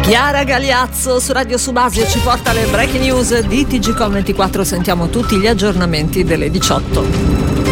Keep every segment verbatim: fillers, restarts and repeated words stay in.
Chiara Gagliazzo su Radio Subasio ci porta le breaking news di T G Com ventiquattro. Sentiamo tutti gli aggiornamenti delle diciotto.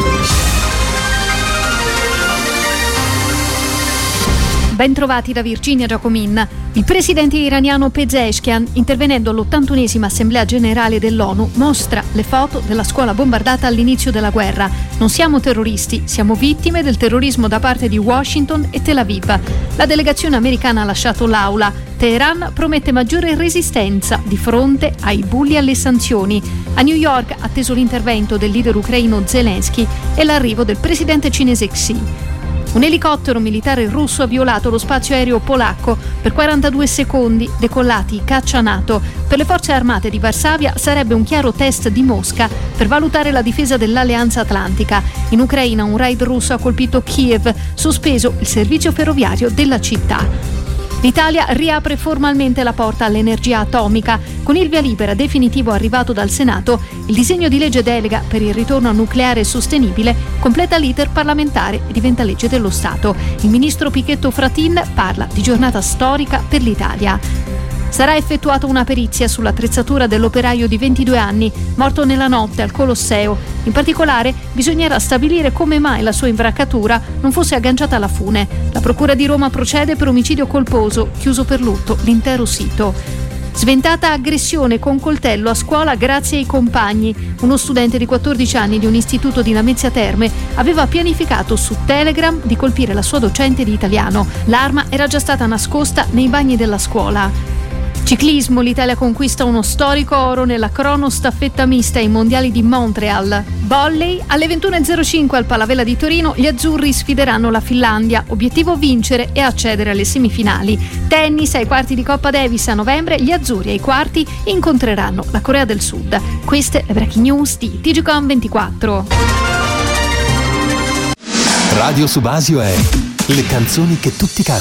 Ben trovati da Virginia Giacomin. Il presidente iraniano Pezeshkian, intervenendo all'ottantunesima Assemblea Generale dell'ONU, mostra le foto della scuola bombardata all'inizio della guerra. Non siamo terroristi, siamo vittime del terrorismo da parte di Washington e Tel Aviv. La delegazione americana ha lasciato l'aula. Teheran promette maggiore resistenza di fronte ai bulli e alle sanzioni. A New York, atteso l'intervento del leader ucraino Zelensky e l'arrivo del presidente cinese Xi. Un elicottero militare russo ha violato lo spazio aereo polacco per quarantadue secondi, decollati caccia NATO. Per le forze armate di Varsavia sarebbe un chiaro test di Mosca per valutare la difesa dell'Alleanza Atlantica. In Ucraina un raid russo ha colpito Kiev, sospeso il servizio ferroviario della città. L'Italia riapre formalmente la porta all'energia atomica. Con il via libera definitivo arrivato dal Senato, il disegno di legge delega per il ritorno al nucleare sostenibile completa l'iter parlamentare e diventa legge dello Stato. Il ministro Pichetto Fratin parla di giornata storica per l'Italia. Sarà effettuata una perizia sull'attrezzatura dell'operaio di ventidue anni, morto nella notte al Colosseo. In particolare, bisognerà stabilire come mai la sua imbracatura non fosse agganciata alla fune. La Procura di Roma procede per omicidio colposo, chiuso per lutto l'intero sito. Sventata aggressione con coltello a scuola grazie ai compagni. Uno studente di quattordici anni di un istituto di Lamezia Terme aveva pianificato su Telegram di colpire la sua docente di italiano. L'arma era già stata nascosta nei bagni della scuola. Ciclismo, l'Italia conquista uno storico oro nella cronostaffetta mista ai mondiali di Montreal. Volley, alle ventuno e zero cinque al Palavella di Torino, gli azzurri sfideranno la Finlandia. Obiettivo vincere e accedere alle semifinali. Tennis, ai quarti di Coppa Davis a novembre, gli azzurri ai quarti incontreranno la Corea del Sud. Queste le breaking news di T G Com ventiquattro. Radio Subasio è le canzoni che tutti cantano.